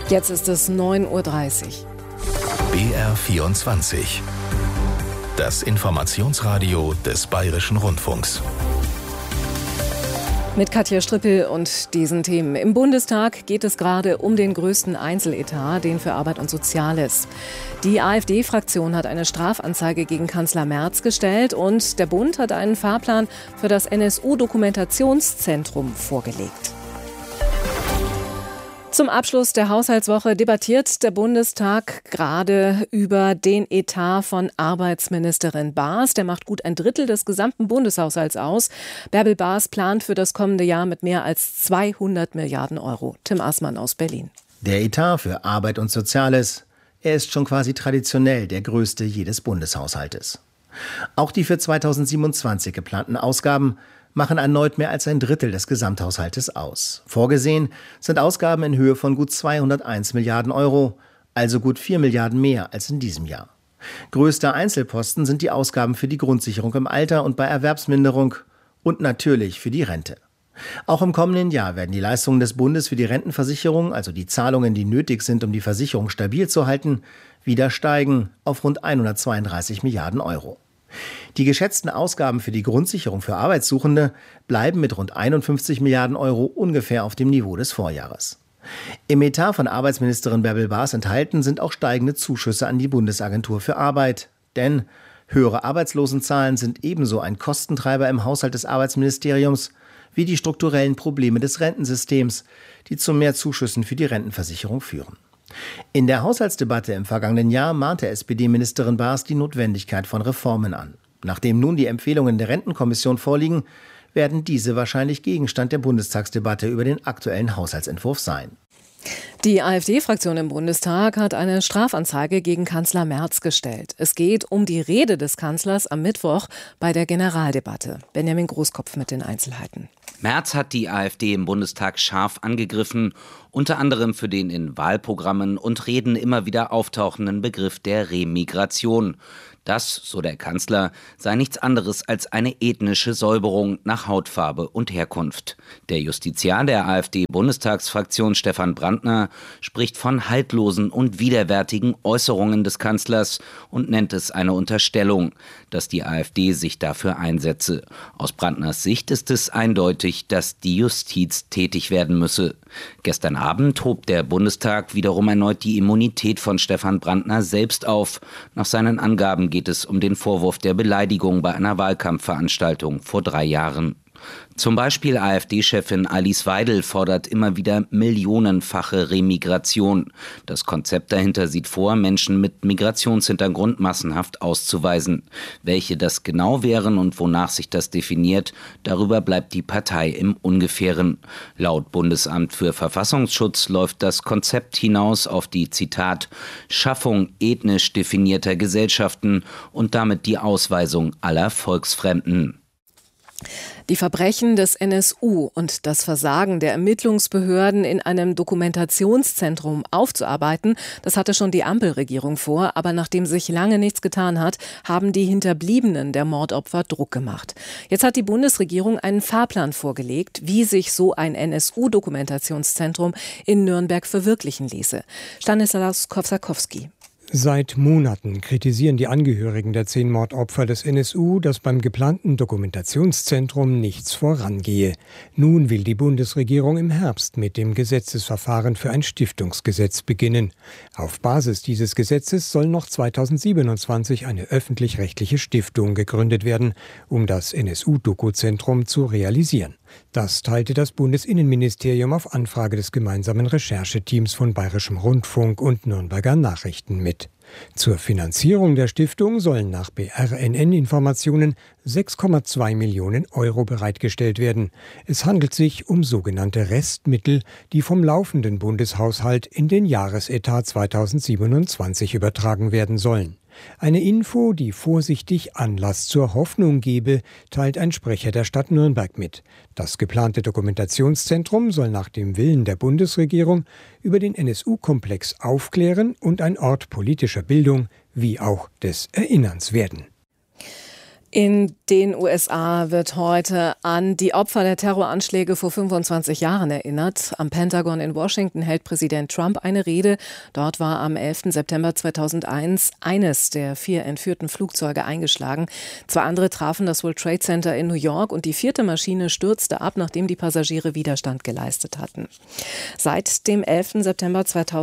Jetzt ist es 9:30 Uhr. BR24. Das Informationsradio des Bayerischen Rundfunks. Mit Katja Strippel und diesen Themen. Im Bundestag geht es gerade um den größten Einzeletat, den für Arbeit und Soziales. Die AfD-Fraktion hat eine Strafanzeige gegen Kanzler Merz gestellt und der Bund hat einen Fahrplan für das NSU-Dokumentationszentrum vorgelegt. Zum Abschluss der Haushaltswoche debattiert der Bundestag gerade über den Etat von Arbeitsministerin Baas. Der macht gut ein Drittel des gesamten Bundeshaushalts aus. Bärbel Baas plant für das kommende Jahr mit mehr als 200 Milliarden Euro. Tim Aßmann aus Berlin. Der Etat für Arbeit und Soziales, er ist schon quasi traditionell der größte jedes Bundeshaushaltes. Auch die für 2027 geplanten Ausgaben machen erneut mehr als ein Drittel des Gesamthaushaltes aus. Vorgesehen sind Ausgaben in Höhe von gut 201 Milliarden Euro, also gut 4 Milliarden mehr als in diesem Jahr. Größter Einzelposten sind die Ausgaben für die Grundsicherung im Alter und bei Erwerbsminderung und natürlich für die Rente. Auch im kommenden Jahr werden die Leistungen des Bundes für die Rentenversicherung, also die Zahlungen, die nötig sind, um die Versicherung stabil zu halten, wieder steigen auf rund 132 Milliarden Euro. Die geschätzten Ausgaben für die Grundsicherung für Arbeitssuchende bleiben mit rund 51 Milliarden Euro ungefähr auf dem Niveau des Vorjahres. Im Etat von Arbeitsministerin Bärbel Baas enthalten sind auch steigende Zuschüsse an die Bundesagentur für Arbeit. Denn höhere Arbeitslosenzahlen sind ebenso ein Kostentreiber im Haushalt des Arbeitsministeriums wie die strukturellen Probleme des Rentensystems, die zu mehr Zuschüssen für die Rentenversicherung führen. In der Haushaltsdebatte im vergangenen Jahr mahnte SPD-Ministerin Baas die Notwendigkeit von Reformen an. Nachdem nun die Empfehlungen der Rentenkommission vorliegen, werden diese wahrscheinlich Gegenstand der Bundestagsdebatte über den aktuellen Haushaltsentwurf sein. Die AfD-Fraktion im Bundestag hat eine Strafanzeige gegen Kanzler Merz gestellt. Es geht um die Rede des Kanzlers am Mittwoch bei der Generaldebatte. Benjamin Großkopf mit den Einzelheiten. Merz hat die AfD im Bundestag scharf angegriffen, unter anderem für den in Wahlprogrammen und Reden immer wieder auftauchenden Begriff der Remigration. Das, so der Kanzler, sei nichts anderes als eine ethnische Säuberung nach Hautfarbe und Herkunft. Der Justiziar der AfD-Bundestagsfraktion Stefan Brandner spricht von haltlosen und widerwärtigen Äußerungen des Kanzlers und nennt es eine Unterstellung, dass die AfD sich dafür einsetze. Aus Brandners Sicht ist es eindeutig, dass die Justiz tätig werden müsse. Gestern Abend hob der Bundestag wiederum erneut die Immunität von Stefan Brandner selbst auf. Nach seinen Angaben geht es um den Vorwurf der Beleidigung bei einer Wahlkampfveranstaltung vor 3 Jahren. Zum Beispiel AfD-Chefin Alice Weidel fordert immer wieder millionenfache Remigration. Das Konzept dahinter sieht vor, Menschen mit Migrationshintergrund massenhaft auszuweisen. Welche das genau wären und wonach sich das definiert, darüber bleibt die Partei im Ungefähren. Laut Bundesamt für Verfassungsschutz läuft das Konzept hinaus auf die, Zitat, Schaffung ethnisch definierter Gesellschaften und damit die Ausweisung aller Volksfremden. Die Verbrechen des NSU und das Versagen der Ermittlungsbehörden in einem Dokumentationszentrum aufzuarbeiten, das hatte schon die Ampelregierung vor. Aber nachdem sich lange nichts getan hat, haben die Hinterbliebenen der Mordopfer Druck gemacht. Jetzt hat die Bundesregierung einen Fahrplan vorgelegt, wie sich so ein NSU-Dokumentationszentrum in Nürnberg verwirklichen ließe. Stanislaus Kowsakowski. Seit Monaten kritisieren die Angehörigen der 10 Mordopfer des NSU, dass beim geplanten Dokumentationszentrum nichts vorangehe. Nun will die Bundesregierung im Herbst mit dem Gesetzesverfahren für ein Stiftungsgesetz beginnen. Auf Basis dieses Gesetzes soll noch 2027 eine öffentlich-rechtliche Stiftung gegründet werden, um das NSU-Doku-Zentrum zu realisieren. Das teilte das Bundesinnenministerium auf Anfrage des gemeinsamen Rechercheteams von Bayerischem Rundfunk und Nürnberger Nachrichten mit. Zur Finanzierung der Stiftung sollen nach BRNN-Informationen 6,2 Millionen Euro bereitgestellt werden. Es handelt sich um sogenannte Restmittel, die vom laufenden Bundeshaushalt in den Jahresetat 2027 übertragen werden sollen. Eine Info, die vorsichtig Anlass zur Hoffnung gebe, teilt ein Sprecher der Stadt Nürnberg mit. Das geplante Dokumentationszentrum soll nach dem Willen der Bundesregierung über den NSU-Komplex aufklären und ein Ort politischer Bildung wie auch des Erinnerns werden. In den USA wird heute an die Opfer der Terroranschläge vor 25 Jahren erinnert. Am Pentagon in Washington hält Präsident Trump eine Rede. Dort war am 11. September 2001 eines der 4 entführten Flugzeuge eingeschlagen. 2 andere trafen das World Trade Center in New York und die 4. Maschine stürzte ab, nachdem die Passagiere Widerstand geleistet hatten. Seit dem 11. September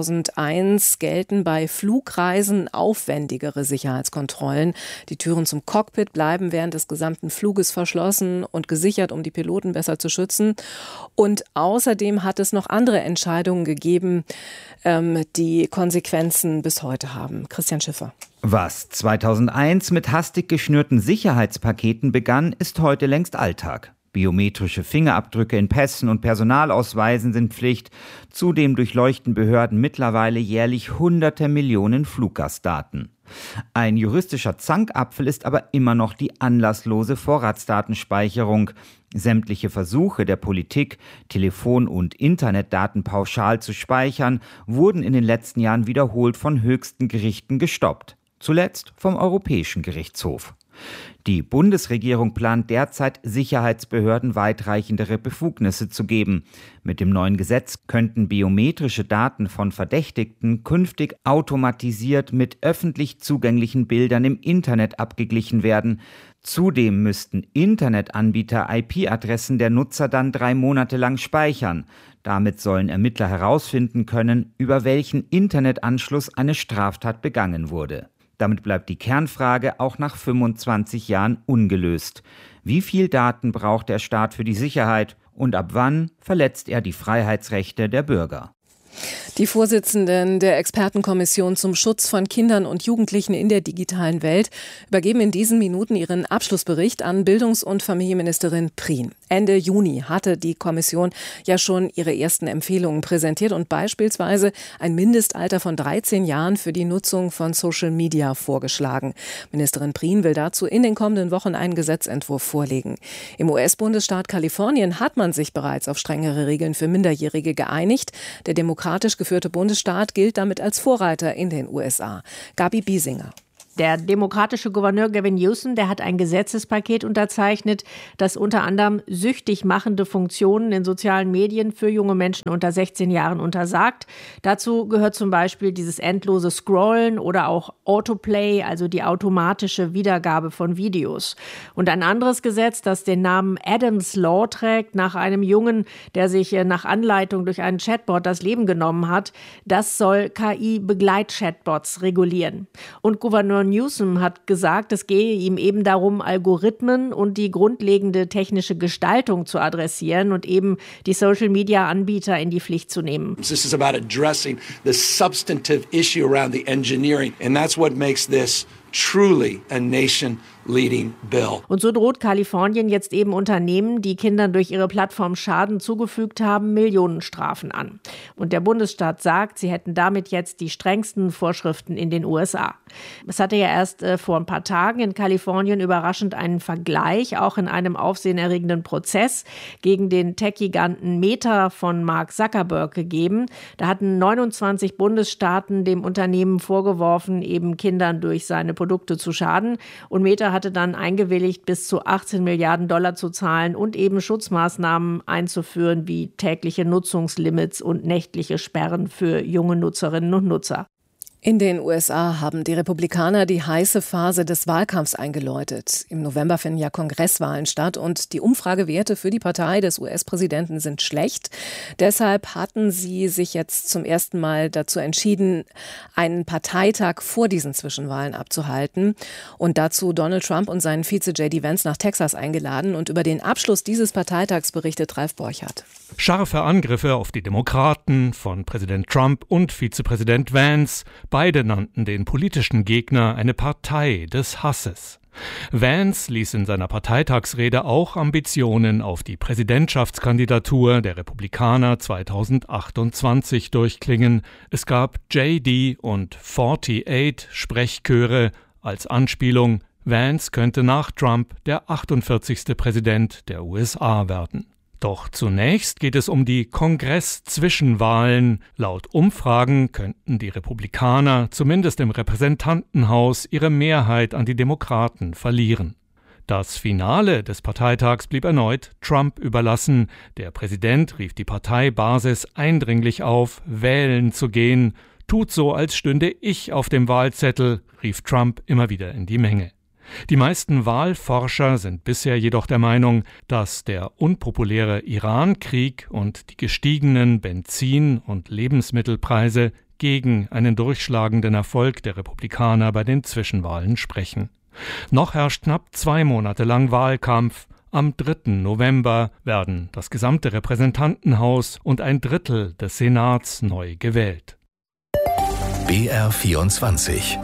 2001 gelten bei Flugreisen aufwendigere Sicherheitskontrollen. Die Türen zum Cockpit bleiben während des gesamten Fluges verschlossen und gesichert, um die Piloten besser zu schützen. Und außerdem hat es noch andere Entscheidungen gegeben, die Konsequenzen bis heute haben. Christian Schiffer. Was 2001 mit hastig geschnürten Sicherheitspaketen begann, ist heute längst Alltag. Biometrische Fingerabdrücke in Pässen und Personalausweisen sind Pflicht. Zudem durchleuchten Behörden mittlerweile jährlich hunderte Millionen Fluggastdaten. Ein juristischer Zankapfel ist aber immer noch die anlasslose Vorratsdatenspeicherung. Sämtliche Versuche der Politik, Telefon- und Internetdaten pauschal zu speichern, wurden in den letzten Jahren wiederholt von höchsten Gerichten gestoppt. Zuletzt vom Europäischen Gerichtshof. Die Bundesregierung plant derzeit, Sicherheitsbehörden weitreichendere Befugnisse zu geben. Mit dem neuen Gesetz könnten biometrische Daten von Verdächtigten künftig automatisiert mit öffentlich zugänglichen Bildern im Internet abgeglichen werden. Zudem müssten Internetanbieter IP-Adressen der Nutzer dann 3 Monate lang speichern. Damit sollen Ermittler herausfinden können, über welchen Internetanschluss eine Straftat begangen wurde. Damit bleibt die Kernfrage auch nach 25 Jahren ungelöst. Wie viel Daten braucht der Staat für die Sicherheit und ab wann verletzt er die Freiheitsrechte der Bürger? Die Vorsitzenden der Expertenkommission zum Schutz von Kindern und Jugendlichen in der digitalen Welt übergeben in diesen Minuten ihren Abschlussbericht an Bildungs- und Familienministerin Prien. Ende Juni hatte die Kommission ja schon ihre ersten Empfehlungen präsentiert und beispielsweise ein Mindestalter von 13 Jahren für die Nutzung von Social Media vorgeschlagen. Ministerin Prien will dazu in den kommenden Wochen einen Gesetzentwurf vorlegen. Im US-Bundesstaat Kalifornien hat man sich bereits auf strengere Regeln für Minderjährige geeinigt. Der demokratisch geführte Bundesstaat gilt damit als Vorreiter in den USA. Gabi Biesinger. Der demokratische Gouverneur Gavin Newsom, der hat ein Gesetzespaket unterzeichnet, das unter anderem süchtig machende Funktionen in sozialen Medien für junge Menschen unter 16 Jahren untersagt. Dazu gehört zum Beispiel dieses endlose Scrollen oder auch Autoplay, also die automatische Wiedergabe von Videos. Und ein anderes Gesetz, das den Namen Adams Law trägt, nach einem Jungen, der sich nach Anleitung durch einen Chatbot das Leben genommen hat, das soll KI-Begleit-Chatbots regulieren. Und Gouverneur Newsom hat gesagt, es gehe ihm eben darum, Algorithmen und die grundlegende technische Gestaltung zu adressieren und eben die Social-Media-Anbieter in die Pflicht zu nehmen. This is about addressing the substantive issue around the engineering, and that's what makes this truly a nation-leading bill. Und so droht Kalifornien jetzt eben Unternehmen, die Kindern durch ihre Plattform Schaden zugefügt haben, Millionenstrafen an. Und der Bundesstaat sagt, sie hätten damit jetzt die strengsten Vorschriften in den USA. Es hatte ja erst vor ein paar Tagen in Kalifornien überraschend einen Vergleich, auch in einem aufsehenerregenden Prozess gegen den Tech-Giganten Meta von Mark Zuckerberg gegeben. Da hatten 29 Bundesstaaten dem Unternehmen vorgeworfen, eben Kindern durch seine Produkte zu schaden. Und Meta hatte dann eingewilligt, bis zu 18 Milliarden Dollar zu zahlen und eben Schutzmaßnahmen einzuführen, wie tägliche Nutzungslimits und nächtliche Sperren für junge Nutzerinnen und Nutzer. In den USA haben die Republikaner die heiße Phase des Wahlkampfs eingeläutet. Im November finden ja Kongresswahlen statt und die Umfragewerte für die Partei des US-Präsidenten sind schlecht. Deshalb hatten sie sich jetzt zum ersten Mal dazu entschieden, einen Parteitag vor diesen Zwischenwahlen abzuhalten und dazu Donald Trump und seinen Vize J.D. Vance nach Texas eingeladen. Und über den Abschluss dieses Parteitags berichtet Ralf Borchardt. Scharfe Angriffe auf die Demokraten von Präsident Trump und Vizepräsident Vance. Beide nannten den politischen Gegner eine Partei des Hasses. Vance ließ in seiner Parteitagsrede auch Ambitionen auf die Präsidentschaftskandidatur der Republikaner 2028 durchklingen. Es gab JD und 48 Sprechchöre als Anspielung, Vance könnte nach Trump der 48. Präsident der USA werden. Doch zunächst geht es um die Kongress-Zwischenwahlen. Laut Umfragen könnten die Republikaner zumindest im Repräsentantenhaus ihre Mehrheit an die Demokraten verlieren. Das Finale des Parteitags blieb erneut Trump überlassen. Der Präsident rief die Parteibasis eindringlich auf, wählen zu gehen. Tut so, als stünde ich auf dem Wahlzettel, rief Trump immer wieder in die Menge. Die meisten Wahlforscher sind bisher jedoch der Meinung, dass der unpopuläre Iran-Krieg und die gestiegenen Benzin- und Lebensmittelpreise gegen einen durchschlagenden Erfolg der Republikaner bei den Zwischenwahlen sprechen. Noch herrscht knapp 2 Monate lang Wahlkampf. Am 3. November werden das gesamte Repräsentantenhaus und ein Drittel des Senats neu gewählt. BR24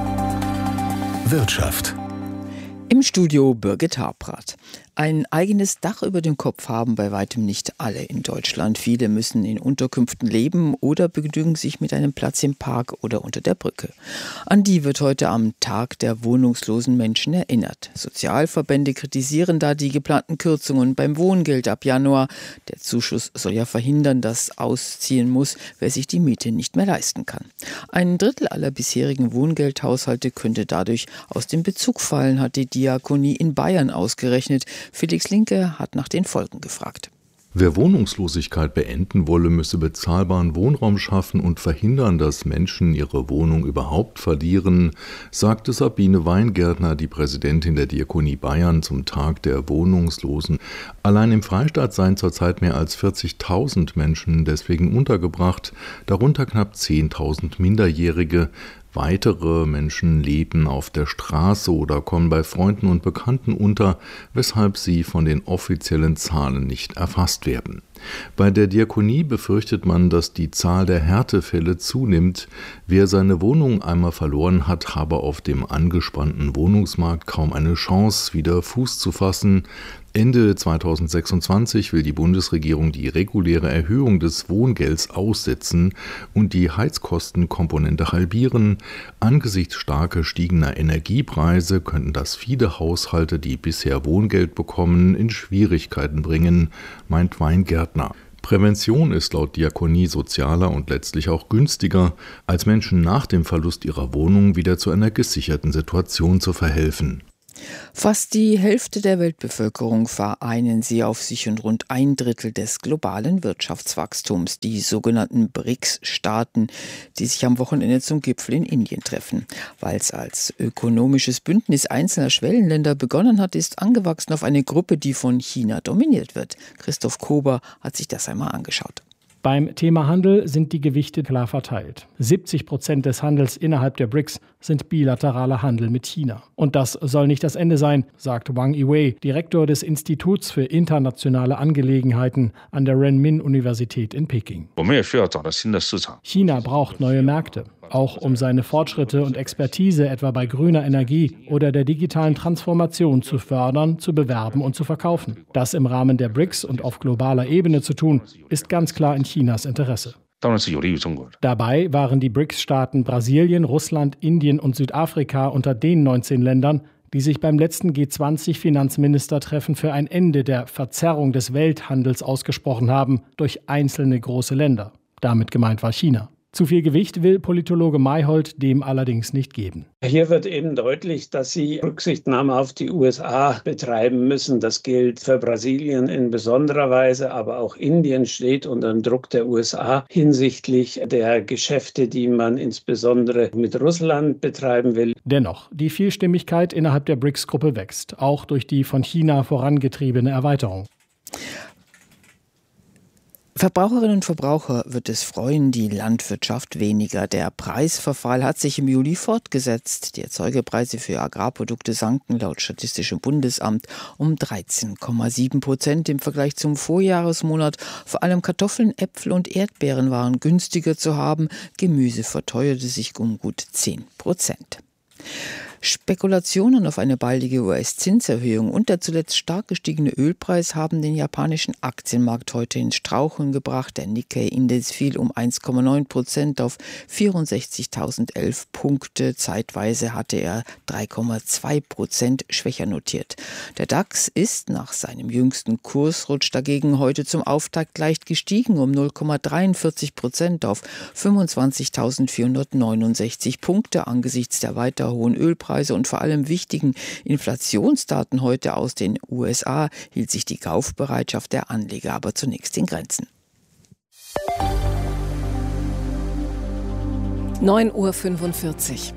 Wirtschaft. Im Studio Birgit Habrath. Ein eigenes Dach über dem Kopf haben bei weitem nicht alle in Deutschland. Viele müssen in Unterkünften leben oder begnügen sich mit einem Platz im Park oder unter der Brücke. An die wird heute am Tag der wohnungslosen Menschen erinnert. Sozialverbände kritisieren da die geplanten Kürzungen beim Wohngeld ab Januar. Der Zuschuss soll ja verhindern, dass ausziehen muss, wer sich die Miete nicht mehr leisten kann. Ein Drittel aller bisherigen Wohngeldhaushalte könnte dadurch aus dem Bezug fallen, hat die Diakonie in Bayern ausgerechnet. Felix Linke hat nach den Folgen gefragt. Wer Wohnungslosigkeit beenden wolle, müsse bezahlbaren Wohnraum schaffen und verhindern, dass Menschen ihre Wohnung überhaupt verlieren, sagte Sabine Weingärtner, die Präsidentin der Diakonie Bayern, zum Tag der Wohnungslosen. Allein im Freistaat seien zurzeit mehr als 40.000 Menschen deswegen untergebracht, darunter knapp 10.000 Minderjährige. Weitere Menschen leben auf der Straße oder kommen bei Freunden und Bekannten unter, weshalb sie von den offiziellen Zahlen nicht erfasst werden. Bei der Diakonie befürchtet man, dass die Zahl der Härtefälle zunimmt. Wer seine Wohnung einmal verloren hat, habe auf dem angespannten Wohnungsmarkt kaum eine Chance, wieder Fuß zu fassen. Ende 2026 will die Bundesregierung die reguläre Erhöhung des Wohngelds aussetzen und die Heizkostenkomponente halbieren. Angesichts stark gestiegener Energiepreise könnten das viele Haushalte, die bisher Wohngeld bekommen, in Schwierigkeiten bringen, meint Weingärtner. Prävention ist laut Diakonie sozialer und letztlich auch günstiger, als Menschen nach dem Verlust ihrer Wohnung wieder zu einer gesicherten Situation zu verhelfen. Fast die Hälfte der Weltbevölkerung vereinen sie auf sich und rund 1/3 des globalen Wirtschaftswachstums, die sogenannten BRICS-Staaten, die sich am Wochenende zum Gipfel in Indien treffen. Weil es als ökonomisches Bündnis einzelner Schwellenländer begonnen hat, ist angewachsen auf eine Gruppe, die von China dominiert wird. Christoph Kober hat sich das einmal angeschaut. Beim Thema Handel sind die Gewichte klar verteilt. 70% des Handels innerhalb der BRICS sind bilateraler Handel mit China. Und das soll nicht das Ende sein, sagt Wang Yiwei, Direktor des Instituts für internationale Angelegenheiten an der Renmin-Universität in Peking. China braucht neue Märkte, auch um seine Fortschritte und Expertise etwa bei grüner Energie oder der digitalen Transformation zu fördern, zu bewerben und zu verkaufen. Das im Rahmen der BRICS und auf globaler Ebene zu tun, ist ganz klar in Chinas Interesse. Dabei waren die BRICS-Staaten Brasilien, Russland, Indien und Südafrika unter den 19 Ländern, die sich beim letzten G20-Finanzministertreffen für ein Ende der Verzerrung des Welthandels ausgesprochen haben durch einzelne große Länder. Damit gemeint war China. Zu viel Gewicht will Politologe Mayholt dem allerdings nicht geben. Hier wird eben deutlich, dass sie Rücksichtnahme auf die USA betreiben müssen. Das gilt für Brasilien in besonderer Weise, aber auch Indien steht unter dem Druck der USA hinsichtlich der Geschäfte, die man insbesondere mit Russland betreiben will. Dennoch, die Vielstimmigkeit innerhalb der BRICS-Gruppe wächst, auch durch die von China vorangetriebene Erweiterung. Verbraucherinnen und Verbraucher wird es freuen, die Landwirtschaft weniger. Der Preisverfall hat sich im Juli fortgesetzt. Die Erzeugerpreise für Agrarprodukte sanken laut Statistischem Bundesamt um 13,7% im Vergleich zum Vorjahresmonat. Vor allem Kartoffeln, Äpfel und Erdbeeren waren günstiger zu haben. Gemüse verteuerte sich um gut 10%. Spekulationen auf eine baldige US-Zinserhöhung und der zuletzt stark gestiegene Ölpreis haben den japanischen Aktienmarkt heute ins Straucheln gebracht. Der Nikkei-Index fiel um 1,9% auf 64.011 Punkte. Zeitweise hatte er 3,2% schwächer notiert. Der DAX ist nach seinem jüngsten Kursrutsch dagegen heute zum Auftakt leicht gestiegen um 0,43% auf 25.469 Punkte angesichts der weiter hohen Ölpreise Ölpreise und vor allem wichtigen Inflationsdaten heute aus den USA hielt sich die Kaufbereitschaft der Anleger aber zunächst in Grenzen. 9:45 Uhr.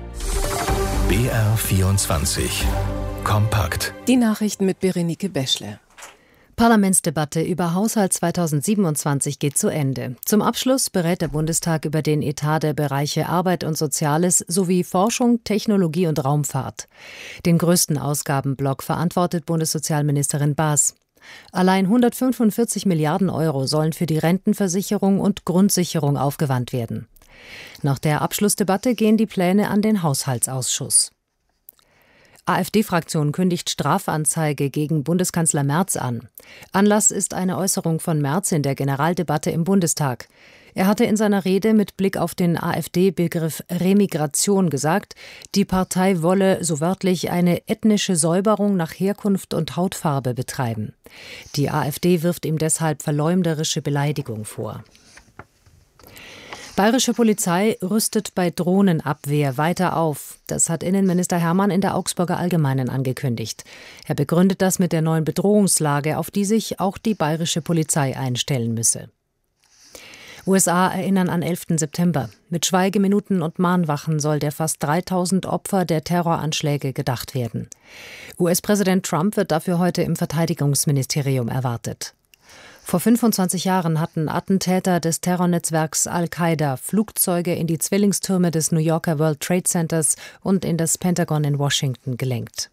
BR24 Kompakt. Die Nachrichten mit Berenike Beschle. Parlamentsdebatte über Haushalt 2027 geht zu Ende. Zum Abschluss berät der Bundestag über den Etat der Bereiche Arbeit und Soziales sowie Forschung, Technologie und Raumfahrt. Den größten Ausgabenblock verantwortet Bundessozialministerin Baas. Allein 145 Milliarden Euro sollen für die Rentenversicherung und Grundsicherung aufgewandt werden. Nach der Abschlussdebatte gehen die Pläne an den Haushaltsausschuss. AfD-Fraktion kündigt Strafanzeige gegen Bundeskanzler Merz an. Anlass ist eine Äußerung von Merz in der Generaldebatte im Bundestag. Er hatte in seiner Rede mit Blick auf den AfD-Begriff Remigration gesagt, die Partei wolle, so wörtlich, eine ethnische Säuberung nach Herkunft und Hautfarbe betreiben. Die AfD wirft ihm deshalb verleumderische Beleidigung vor. Bayerische Polizei rüstet bei Drohnenabwehr weiter auf. Das hat Innenminister Hermann in der Augsburger Allgemeinen angekündigt. Er begründet das mit der neuen Bedrohungslage, auf die sich auch die bayerische Polizei einstellen müsse. USA erinnern an 11. September. Mit Schweigeminuten und Mahnwachen soll der fast 3000 Opfer der Terroranschläge gedacht werden. US-Präsident Trump wird dafür heute im Verteidigungsministerium erwartet. Vor 25 Jahren hatten Attentäter des Terrornetzwerks Al-Qaida Flugzeuge in die Zwillingstürme des New Yorker World Trade Centers und in das Pentagon in Washington gelenkt.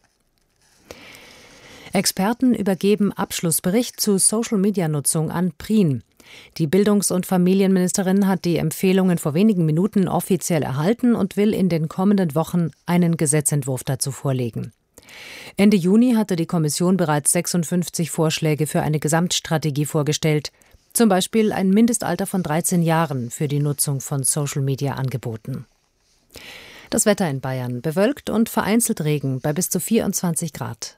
Experten übergeben Abschlussbericht zu Social-Media-Nutzung an Prien. Die Bildungs- und Familienministerin hat die Empfehlungen vor wenigen Minuten offiziell erhalten und will in den kommenden Wochen einen Gesetzentwurf dazu vorlegen. Ende Juni hatte die Kommission bereits 56 Vorschläge für eine Gesamtstrategie vorgestellt. Zum Beispiel ein Mindestalter von 13 Jahren für die Nutzung von Social-Media-Angeboten. Das Wetter in Bayern: bewölkt und vereinzelt Regen bei bis zu 24 Grad.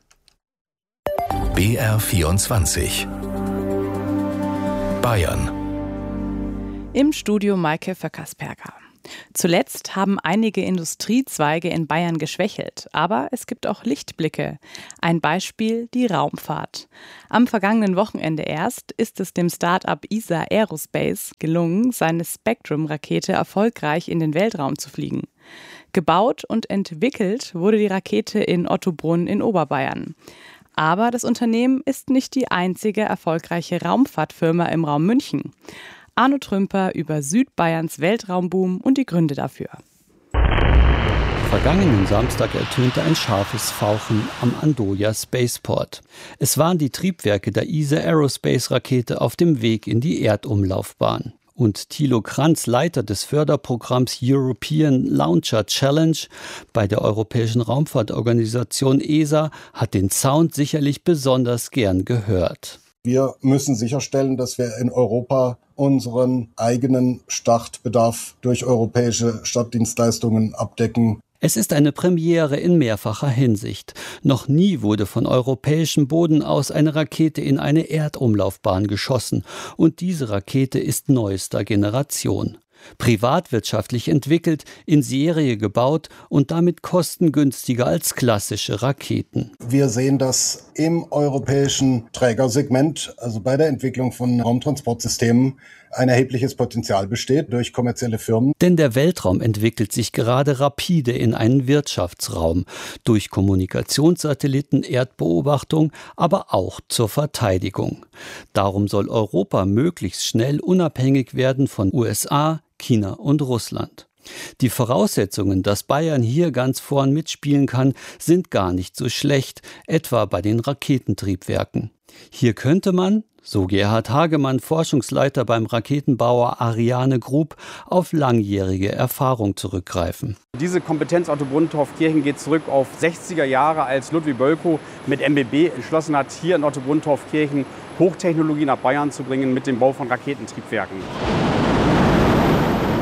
BR24 Bayern. Im Studio Maike Vöckersperger. Zuletzt haben einige Industriezweige in Bayern geschwächelt, aber es gibt auch Lichtblicke. Ein Beispiel: die Raumfahrt. Am vergangenen Wochenende erst ist es dem Start-up ESA Aerospace gelungen, seine Spectrum-Rakete erfolgreich in den Weltraum zu fliegen. Gebaut und entwickelt wurde die Rakete in Ottobrunn in Oberbayern. Aber das Unternehmen ist nicht die einzige erfolgreiche Raumfahrtfirma im Raum München. Arno Trümper über Südbayerns Weltraumboom und die Gründe dafür. Vergangenen Samstag ertönte ein scharfes Fauchen am Andoya Spaceport. Es waren die Triebwerke der ESA Aerospace Rakete auf dem Weg in die Erdumlaufbahn. Und Thilo Kranz, Leiter des Förderprogramms European Launcher Challenge bei der Europäischen Raumfahrtorganisation ESA, hat den Sound sicherlich besonders gern gehört. Wir müssen sicherstellen, dass wir in Europa unseren eigenen Startbedarf durch europäische Startdienstleistungen abdecken. Es ist eine Premiere in mehrfacher Hinsicht. Noch nie wurde von europäischem Boden aus eine Rakete in eine Erdumlaufbahn geschossen. Und diese Rakete ist neuester Generation. Privatwirtschaftlich entwickelt, in Serie gebaut und damit kostengünstiger als klassische Raketen. Wir sehen, dass im europäischen Trägersegment, also bei der Entwicklung von Raumtransportsystemen, ein erhebliches Potenzial besteht durch kommerzielle Firmen. Denn der Weltraum entwickelt sich gerade rapide in einen Wirtschaftsraum, durch Kommunikationssatelliten, Erdbeobachtung, aber auch zur Verteidigung. Darum soll Europa möglichst schnell unabhängig werden von USA, China und Russland. Die Voraussetzungen, dass Bayern hier ganz vorn mitspielen kann, sind gar nicht so schlecht, etwa bei den Raketentriebwerken. Hier könnte man, so Gerhard Hagemann, Forschungsleiter beim Raketenbauer Ariane Group, auf langjährige Erfahrung zurückgreifen. Diese Kompetenz Ottobrunn-Taufkirchen geht zurück auf 60er Jahre, als Ludwig Bölkow mit MBB entschlossen hat, hier in Ottobrunn-Taufkirchen Hochtechnologie nach Bayern zu bringen mit dem Bau von Raketentriebwerken.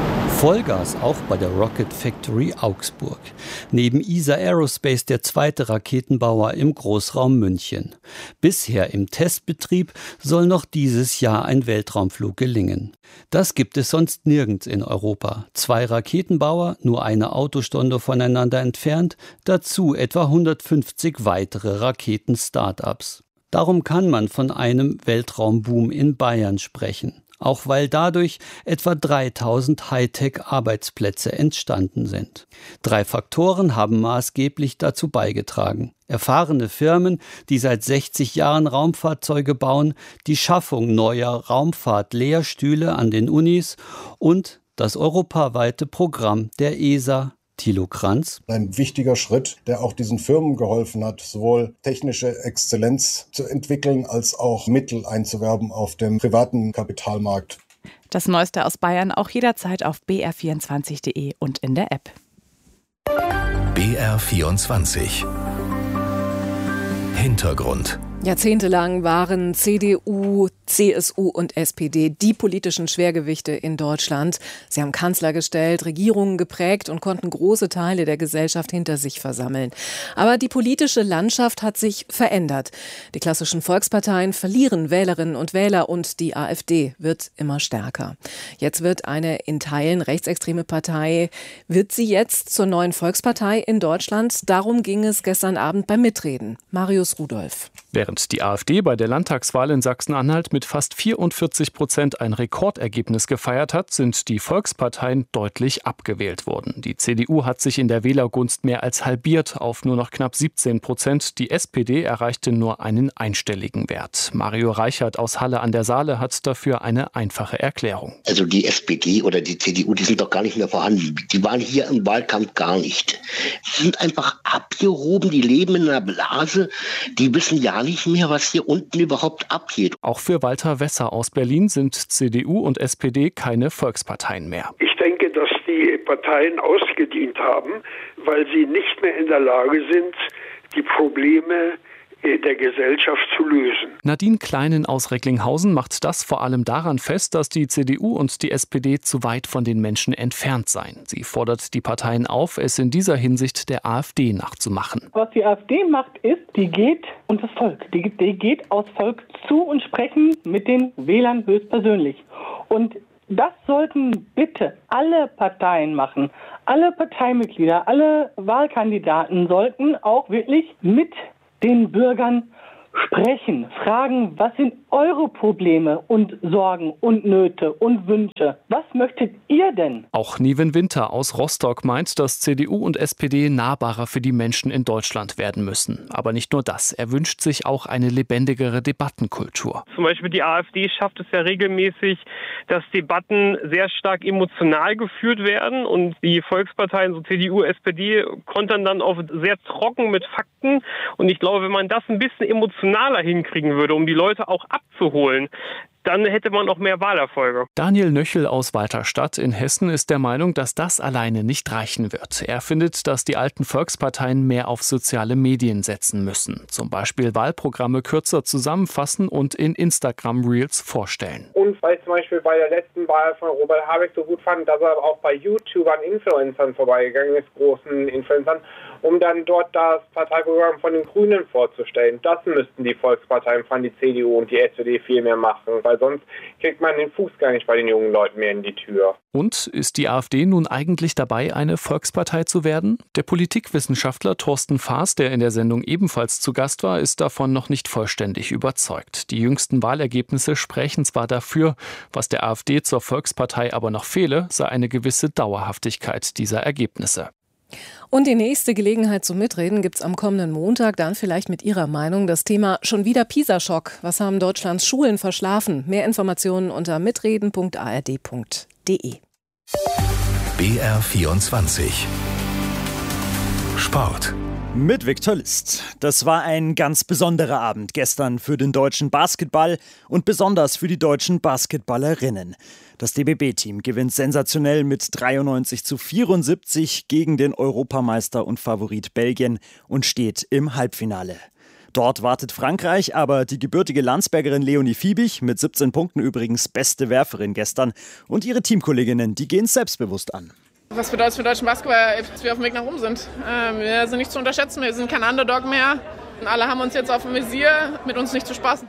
Vollgas auch bei der Rocket Factory Augsburg. Neben ESA Aerospace der zweite Raketenbauer im Großraum München. Bisher im Testbetrieb soll noch dieses Jahr ein Weltraumflug gelingen. Das gibt es sonst nirgends in Europa. 2 Raketenbauer, nur eine Autostunde voneinander entfernt, dazu etwa 150 weitere Raketen-Startups. Darum kann man von einem Weltraumboom in Bayern sprechen. Auch weil dadurch etwa 3000 Hightech-Arbeitsplätze entstanden sind. 3 Faktoren haben maßgeblich dazu beigetragen. Erfahrene Firmen, die seit 60 Jahren Raumfahrzeuge bauen, die Schaffung neuer Raumfahrt-Lehrstühle an den Unis und das europaweite Programm der ESA. Thilo Kranz. Ein wichtiger Schritt, der auch diesen Firmen geholfen hat, sowohl technische Exzellenz zu entwickeln, als auch Mittel einzuwerben auf dem privaten Kapitalmarkt. Das Neueste aus Bayern auch jederzeit auf br24.de und in der App. BR24 Hintergrund. Jahrzehntelang waren CDU, CSU und SPD die politischen Schwergewichte in Deutschland. Sie haben Kanzler gestellt, Regierungen geprägt und konnten große Teile der Gesellschaft hinter sich versammeln. Aber die politische Landschaft hat sich verändert. Die klassischen Volksparteien verlieren Wählerinnen und Wähler und die AfD wird immer stärker. Jetzt wird eine in Teilen rechtsextreme Partei, wird sie jetzt zur neuen Volkspartei in Deutschland? Darum ging es gestern Abend beim Mitreden. Marius Rudolph. Während die AfD bei der Landtagswahl in Sachsen-Anhalt mit fast 44% ein Rekordergebnis gefeiert hat, sind die Volksparteien deutlich abgewählt worden. Die CDU hat sich in der Wählergunst mehr als halbiert auf nur noch knapp 17%. Die SPD erreichte nur einen einstelligen Wert. Mario Reichert aus Halle an der Saale hat dafür eine einfache Erklärung. Also die SPD oder die CDU, die sind doch gar nicht mehr vorhanden. Die waren hier im Wahlkampf gar nicht. Die sind einfach abgehoben, die leben in einer Blase, die wissen ja nicht mehr, was hier unten überhaupt abgeht. Auch für Walter Wesser aus Berlin sind CDU und SPD keine Volksparteien mehr. Ich denke, dass die Parteien ausgedient haben, weil sie nicht mehr in der Lage sind, die Probleme der Gesellschaft zu lösen. Nadine Kleinen aus Recklinghausen macht das vor allem daran fest, dass die CDU und die SPD zu weit von den Menschen entfernt seien. Sie fordert die Parteien auf, es in dieser Hinsicht der AfD nachzumachen. Was die AfD macht, ist, die geht unter das Volk. Die geht aufs Volk zu und sprechen mit den Wählern höchstpersönlich. Und das sollten bitte alle Parteien machen. Alle Parteimitglieder, alle Wahlkandidaten sollten auch wirklich mit den Bürgern sprechen, fragen, was sind eure Probleme und Sorgen und Nöte und Wünsche? Was möchtet ihr denn? Auch Niven Winter aus Rostock meint, dass CDU und SPD nahbarer für die Menschen in Deutschland werden müssen. Aber nicht nur das, er wünscht sich auch eine lebendigere Debattenkultur. Zum Beispiel die AfD schafft es ja regelmäßig, dass Debatten sehr stark emotional geführt werden und die Volksparteien, so CDU, SPD, kontern dann oft sehr trocken mit Fakten. Und ich glaube, wenn man das ein bisschen emotionaler hinkriegen würde, um die Leute auch abzuholen, dann hätte man auch mehr Wahlerfolge. Daniel Nöchel aus Walterstadt in Hessen ist der Meinung, dass das alleine nicht reichen wird. Er findet, dass die alten Volksparteien mehr auf soziale Medien setzen müssen. Zum Beispiel Wahlprogramme kürzer zusammenfassen und in Instagram-Reels vorstellen. Und weil ich zum Beispiel bei der letzten Wahl von Robert Habeck so gut fand, dass er auch bei YouTubern, Influencern vorbeigegangen ist, großen Influencern, um dann dort das Parteiprogramm von den Grünen vorzustellen. Das müssten die Volksparteien von die CDU und die SPD viel mehr machen, weil sonst kriegt man den Fuß gar nicht bei den jungen Leuten mehr in die Tür. Und ist die AfD nun eigentlich dabei, eine Volkspartei zu werden? Der Politikwissenschaftler Thorsten Faas, der in der Sendung ebenfalls zu Gast war, ist davon noch nicht vollständig überzeugt. Die jüngsten Wahlergebnisse sprechen zwar dafür, was der AfD zur Volkspartei aber noch fehle, sei eine gewisse Dauerhaftigkeit dieser Ergebnisse. Und die nächste Gelegenheit zum Mitreden gibt's am kommenden Montag, dann vielleicht mit Ihrer Meinung. Das Thema schon wieder PISA-Schock. Was haben Deutschlands Schulen verschlafen? Mehr Informationen unter mitreden.ard.de. BR24 Sport. Mit Viktor List. Das war ein ganz besonderer Abend gestern für den deutschen Basketball und besonders für die deutschen Basketballerinnen. Das DBB-Team gewinnt sensationell mit 93:74 gegen den Europameister und Favorit Belgien und steht im Halbfinale. Dort wartet Frankreich, aber die gebürtige Landsbergerin Leonie Fiebig, mit 17 Punkten übrigens beste Werferin gestern, und ihre Teamkolleginnen, die gehen selbstbewusst an. Was bedeutet es für deutschen Basketball, dass wir auf dem Weg nach oben sind? Wir sind nicht zu unterschätzen, wir sind kein Underdog mehr. Alle haben uns jetzt auf dem Visier, mit uns nicht zu spaßen.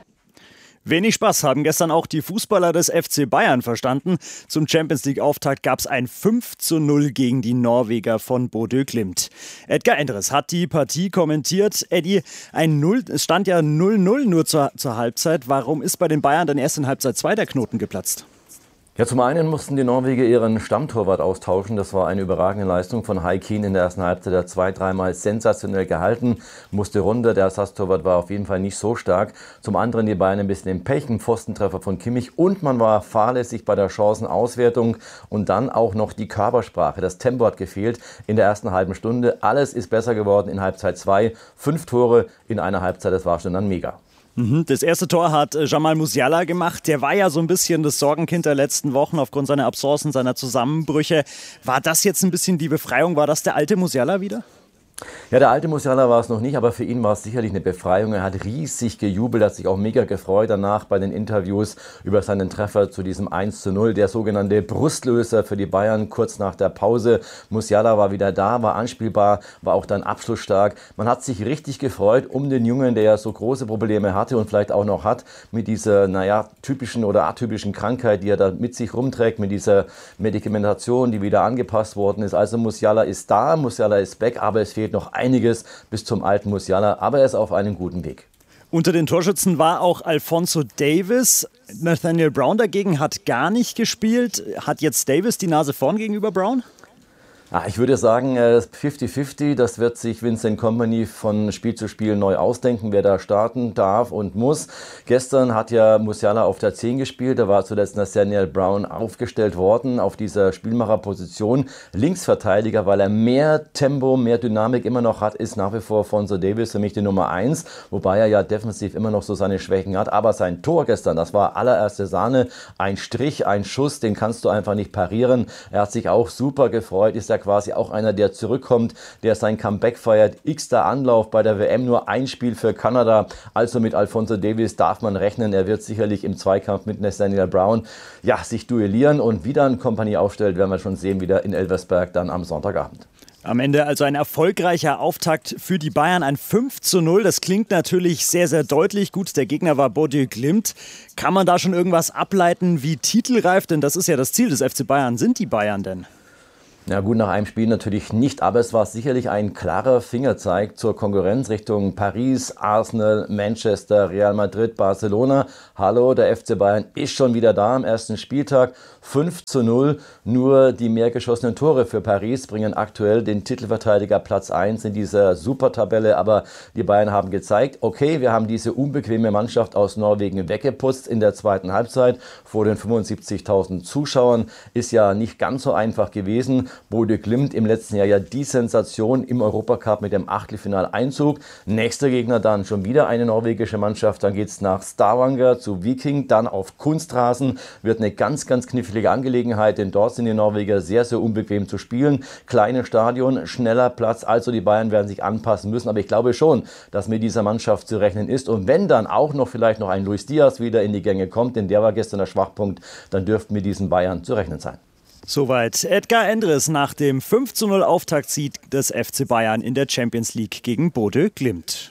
Wenig Spaß haben gestern auch die Fußballer des FC Bayern verstanden. Zum Champions-League-Auftakt gab es ein 5:0 gegen die Norweger von Bodø Glimt. Edgar Endres hat die Partie kommentiert. Eddie, es stand ja 0:0 nur zur Halbzeit. Warum ist bei den Bayern dann erst in Halbzeit 2 der Knoten geplatzt? Ja, zum einen mussten die Norweger ihren Stammtorwart austauschen. Das war eine überragende Leistung von Hai Kien in der ersten Halbzeit. Er hat 2-3 Mal sensationell gehalten, musste runter. Der Ersatztorwart war auf jeden Fall nicht so stark. Zum anderen die Bayern ein bisschen im Pech, ein Pfostentreffer von Kimmich. Und man war fahrlässig bei der Chancenauswertung. Und dann auch noch die Körpersprache. Das Tempo hat gefehlt in der ersten halben Stunde. Alles ist besser geworden in Halbzeit 2. 5 Tore in einer Halbzeit, das war schon dann mega. Das erste Tor hat Jamal Musiala gemacht. Der war ja so ein bisschen das Sorgenkind der letzten Wochen aufgrund seiner Absenzen, seiner Zusammenbrüche. War das jetzt ein bisschen die Befreiung? War das der alte Musiala wieder? Ja, der alte Musiala war es noch nicht, aber für ihn war es sicherlich eine Befreiung. Er hat riesig gejubelt, hat sich auch mega gefreut danach bei den Interviews über seinen Treffer zu diesem 1:0. Der sogenannte Brustlöser für die Bayern kurz nach der Pause. Musiala war wieder da, war anspielbar, war auch dann abschlussstark. Man hat sich richtig gefreut um den Jungen, der ja so große Probleme hatte und vielleicht auch noch hat mit dieser, typischen oder atypischen Krankheit, die er da mit sich rumträgt, mit dieser Medikamentation, die wieder angepasst worden ist. Also Musiala ist da, Musiala ist back, aber es fehlt noch einiges bis zum alten Musiala, aber er ist auf einem guten Weg. Unter den Torschützen war auch Alphonso Davies. Nathaniel Brown dagegen hat gar nicht gespielt. Hat jetzt Davies die Nase vorn gegenüber Brown? Ich würde sagen 50-50, das wird sich Vincent Kompany von Spiel zu Spiel neu ausdenken, wer da starten darf und muss. Gestern hat ja Musiala auf der 10 gespielt, da war zuletzt Nathaniel Brown aufgestellt worden auf dieser Spielmacherposition. Linksverteidiger, weil er mehr Tempo, mehr Dynamik immer noch hat, ist nach wie vor Alphonso Davies für mich die Nummer 1, wobei er ja defensiv immer noch so seine Schwächen hat. Aber sein Tor gestern, das war allererste Sahne, ein Strich, ein Schuss, den kannst du einfach nicht parieren. Er hat sich auch super gefreut, ist ja quasi auch einer, der zurückkommt, der sein Comeback feiert. X-ter Anlauf bei der WM, nur ein Spiel für Kanada. Also mit Alphonso Davies darf man rechnen. Er wird sicherlich im Zweikampf mit Nathaniel Brown sich duellieren und wieder eine Kompanie aufstellt, werden wir schon sehen, wieder in Elversberg dann am Sonntagabend. Am Ende also ein erfolgreicher Auftakt für die Bayern, ein 5:0. Das klingt natürlich sehr, sehr deutlich. Gut, der Gegner war Bodø Glimt. Kann man da schon irgendwas ableiten, wie titelreif? Denn das ist ja das Ziel des FC Bayern. Sind die Bayern denn? Ja gut, nach einem Spiel natürlich nicht, aber es war sicherlich ein klarer Fingerzeig zur Konkurrenz Richtung Paris, Arsenal, Manchester, Real Madrid, Barcelona. Hallo, der FC Bayern ist schon wieder da am ersten Spieltag. 5:0, nur die mehr geschossenen Tore für Paris bringen aktuell den Titelverteidiger Platz 1 in dieser Supertabelle. Aber die Bayern haben gezeigt, okay, wir haben diese unbequeme Mannschaft aus Norwegen weggeputzt in der zweiten Halbzeit vor den 75.000 Zuschauern. Ist ja nicht ganz so einfach gewesen. Bodø Glimt im letzten Jahr ja die Sensation im Europacup mit dem Achtelfinaleinzug. Nächster Gegner dann schon wieder eine norwegische Mannschaft. Dann geht es nach Stavanger zu Viking, dann auf Kunstrasen. Wird eine ganz, ganz knifflige Angelegenheit, denn dort sind die Norweger sehr, sehr unbequem zu spielen. Kleines Stadion, schneller Platz, also die Bayern werden sich anpassen müssen. Aber ich glaube schon, dass mit dieser Mannschaft zu rechnen ist. Und wenn dann auch noch vielleicht noch ein Luis Diaz wieder in die Gänge kommt, denn der war gestern der Schwachpunkt, dann dürften mit diesen Bayern zu rechnen sein. Soweit Edgar Endres nach dem 5:0 Auftaktsieg des FC Bayern in der Champions League gegen Bodø Glimt.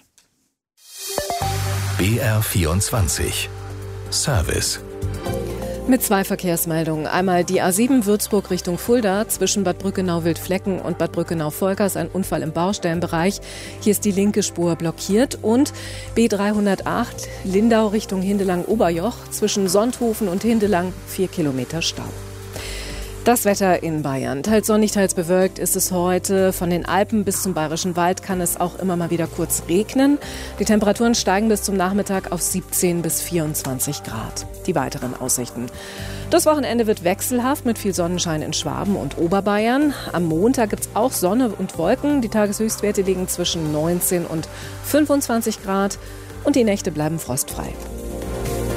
BR24 Service. Mit 2 Verkehrsmeldungen. Einmal die A7 Würzburg Richtung Fulda zwischen Bad Brückenau-Wildflecken und Bad Brückenau-Volkers, ein Unfall im Baustellenbereich. Hier ist die linke Spur blockiert. Und B308 Lindau Richtung Hindelang-Oberjoch zwischen Sonthofen und Hindelang 4 Kilometer Stau. Das Wetter in Bayern. Teils sonnig, teils bewölkt ist es heute. Von den Alpen bis zum Bayerischen Wald kann es auch immer mal wieder kurz regnen. Die Temperaturen steigen bis zum Nachmittag auf 17 bis 24 Grad. Die weiteren Aussichten. Das Wochenende wird wechselhaft mit viel Sonnenschein in Schwaben und Oberbayern. Am Montag gibt es auch Sonne und Wolken. Die Tageshöchstwerte liegen zwischen 19 und 25 Grad und die Nächte bleiben frostfrei.